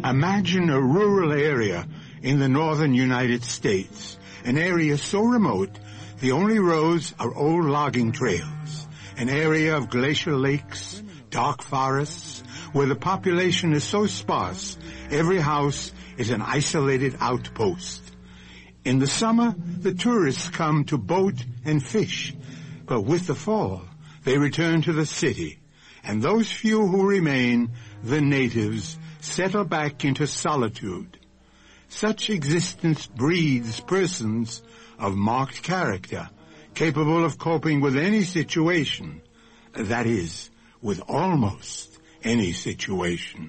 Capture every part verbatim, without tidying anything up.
Imagine a rural area in the northern United States, an area so remote the only roads are old logging trails, an area of glacial lakes, dark forests, where the population is so sparse every house is an isolated outpost. In the summer, the tourists come to boat and fish, but with the fall, they return to the city, and those few who remain, the natives, settle back into solitude. Such existence breeds persons of marked character, capable of coping with any situation, that is, with almost any situation.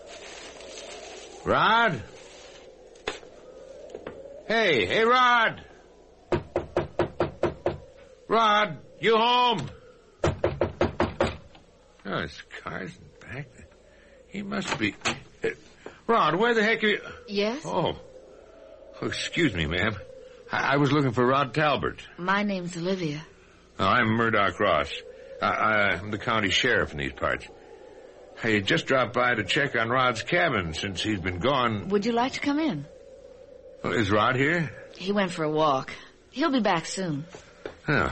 Rod? Hey, hey, Rod! Rod, you home? Oh, his car's in the back. He must be... Rod, where the heck are you... Yes? Oh. oh excuse me, ma'am. I-, I was looking for Rod Talbert. My name's Olivia. Oh, I'm Murdoch Ross. I- I'm the county sheriff in these parts. I just dropped by to check on Rod's cabin since he's been gone. Would you like to come in? Oh, is Rod here? He went for a walk. He'll be back soon. Oh.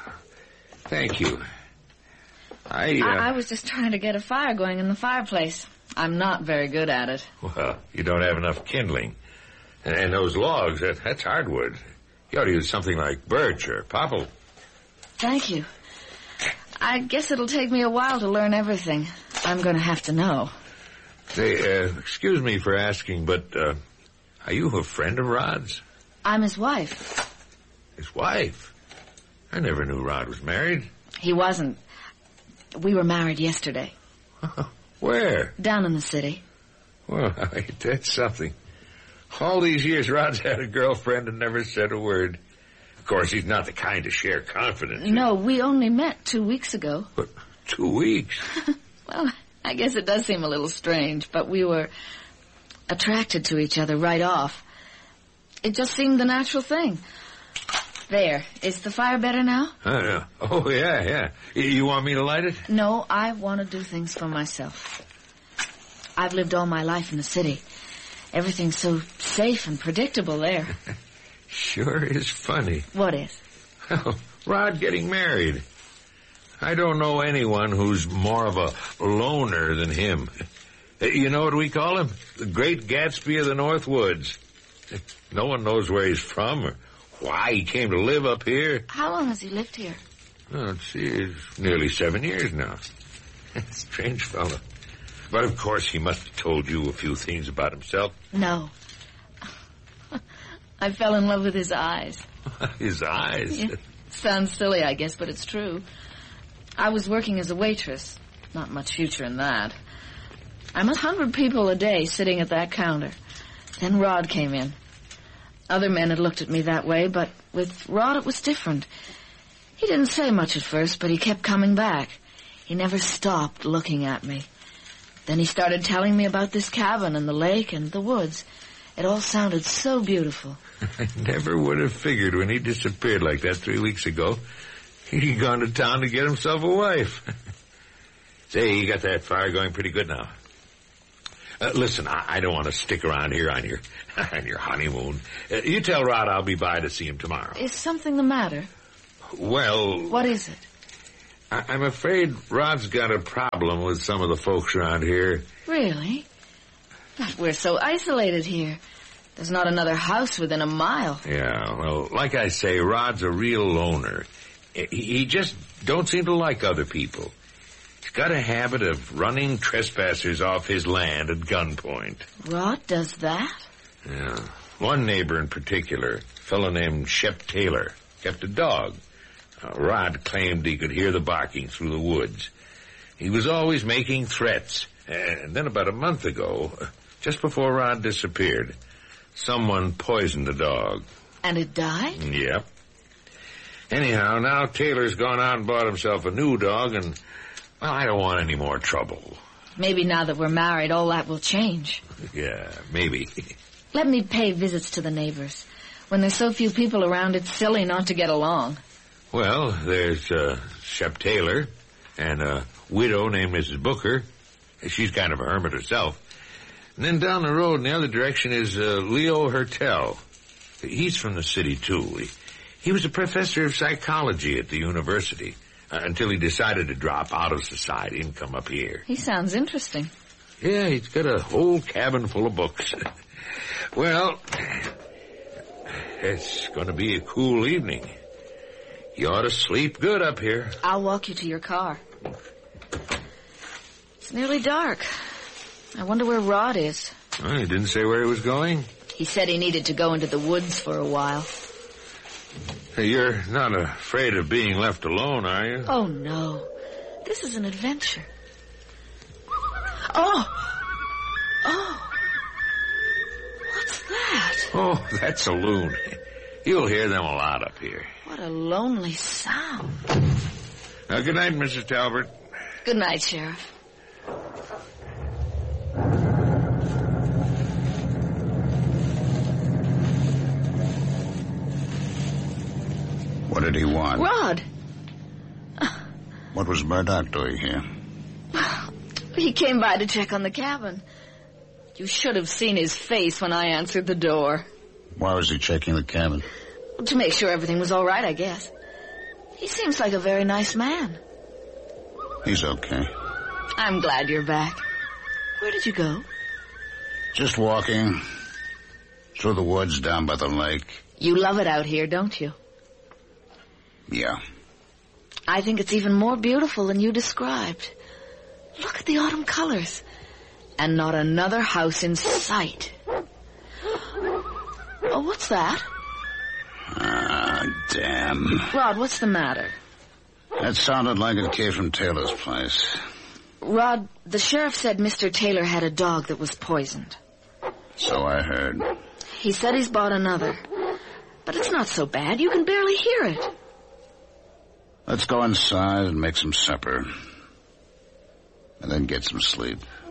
Thank you. I, uh... I, I was just trying to get a fire going in the fireplace. I'm not very good at it. Well, you don't have enough kindling. And, and those logs, that, that's hardwood. You ought to use something like birch or popple. Thank you. I guess it'll take me a while to learn everything. I'm going to have to know. Say, uh, excuse me for asking, but uh, are you a friend of Rod's? I'm his wife. His wife? I never knew Rod was married. He wasn't. We were married yesterday. Where? Down in the city. Well, that's something. All these years, Rod's had a girlfriend and never said a word. Of course, he's not the kind to share confidence. No, we only met two weeks ago. But two weeks? Well, I guess it does seem a little strange, but we were attracted to each other right off. It just seemed the natural thing. There. Is the fire better now? Uh, yeah. Oh, yeah, yeah. You want me to light it? No, I want to do things for myself. I've lived all my life in the city. Everything's so safe and predictable there. Sure is funny. What is? Oh, Rod getting married. I don't know anyone who's more of a loner than him. You know what we call him? The Great Gatsby of the North Woods. No one knows where he's from or why he came to live up here. How long has he lived here? Oh, let's see, it's nearly seven years now. Strange fellow. But of course he must have told you a few things about himself. No. I fell in love with his eyes. His eyes? Yeah. Sounds silly, I guess, but it's true. I was working as a waitress. Not much future in that. I met a hundred people a day sitting at that counter. Then Rod came in. Other men had looked at me that way, but with Rod it was different. He didn't say much at first, but he kept coming back. He never stopped looking at me. Then he started telling me about this cabin and the lake and the woods. It all sounded so beautiful. I never would have figured when he disappeared like that three weeks ago, he'd gone to town to get himself a wife. Say, you got that fire going pretty good now. Uh, listen, I, I don't want to stick around here on your on your honeymoon. Uh, you tell Rod I'll be by to see him tomorrow. Is something the matter? Well... What is it? I, I'm afraid Rod's got a problem with some of the folks around here. Really? But we're so isolated here. There's not another house within a mile. Yeah, well, like I say, Rod's a real loner. He, he just don't seem to like other people. He's got a habit of running trespassers off his land at gunpoint. Rod does that? Yeah. One neighbor in particular, a fellow named Shep Taylor, kept a dog. Uh, Rod claimed he could hear the barking through the woods. He was always making threats. And then about a month ago, just before Rod disappeared, someone poisoned the dog. And it died? Yep. Anyhow, now Taylor's gone out and bought himself a new dog, and, well, I don't want any more trouble. Maybe now that we're married, all that will change. Yeah, maybe. Let me pay visits to the neighbors. When there's so few people around, it's silly not to get along. Well, there's uh, Shep Taylor and a widow named Missus Booker. She's kind of a hermit herself. And then down the road in the other direction is uh, Leo Hertel. He's from the city, too. He, he was a professor of psychology at the university uh, until he decided to drop out of society and come up here. He sounds interesting. Yeah, he's got a whole cabin full of books. Well, it's going to be a cool evening. You ought to sleep good up here. I'll walk you to your car. It's nearly dark. I wonder where Rod is. Well, he didn't say where he was going. He said he needed to go into the woods for a while. Hey, you're not afraid of being left alone, are you? Oh, no. This is an adventure. Oh! Oh! What's that? Oh, that's a loon. You'll hear them a lot up here. What a lonely sound. Now, good night, Missus Talbert. Good night, Sheriff. What did he want? Rod! What was Murdoch doing here? He came by to check on the cabin. You should have seen his face when I answered the door. Why was he checking the cabin? To make sure everything was all right, I guess. He seems like a very nice man. He's okay. I'm glad you're back. Where did you go? Just walking through the woods down by the lake. You love it out here, don't you? Yeah. I think it's even more beautiful than you described. Look at the autumn colors. And not another house in sight. Oh, what's that? Ah, damn. Rod, what's the matter? That sounded like it came from Taylor's place. Rod, the sheriff said Mister Taylor had a dog that was poisoned. So I heard. He said he's bought another. But it's not so bad. You can barely hear it. Let's go inside and make some supper. And then get some sleep.